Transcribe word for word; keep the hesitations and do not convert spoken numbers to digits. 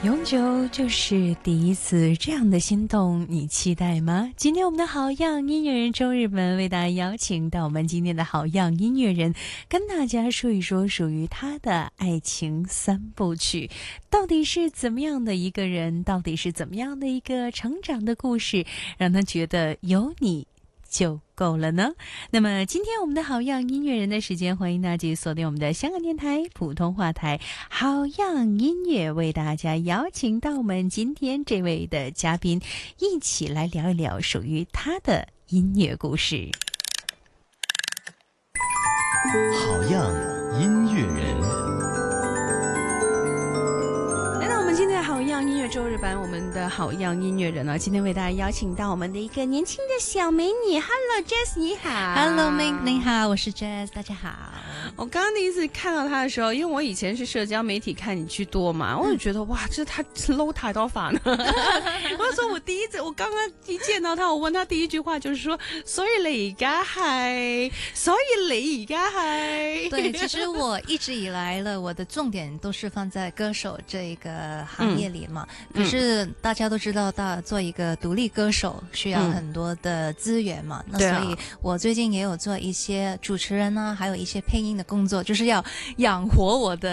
永久就是第一次，这样的心动你期待吗？今天我们的好样音乐人周日本为大家邀请到我们今天的好样音乐人，跟大家说一说属于他的爱情三部曲，到底是怎么样的一个人，到底是怎么样的一个成长的故事，让他觉得有你就够了呢。那么今天我们的好样音乐人的时间，欢迎大家继续锁定我们的香港电台普通话台好样音乐，为大家邀请到我们今天这位的嘉宾，一起来聊一聊属于他的音乐故事。 好样音乐人。 今天的好样音乐周日版，我们的好样音乐人呢，今天为大家邀请到我们的一个年轻的小美女 ，Hello Jess， 你好 ，Hello Ming， 你好，我是 Jess， 大家好。 我刚刚第一次看到她的时候，因为我以前是社交媒体看你居多嘛，我就觉得哇，这她搂太多发呢。我说我第一次，我刚刚一见到她，我问她第一句话就是说，所以你而家係，所以你而家係。 对，其实我一直以来了，我的重点都是放在歌手这一个行业里嘛。嗯、可是大家都知道，大做一个独立歌手需要很多的资源嘛。嗯、那所以我最近也有做一些主持人啊，还有一些配音的工作，就是要养活我的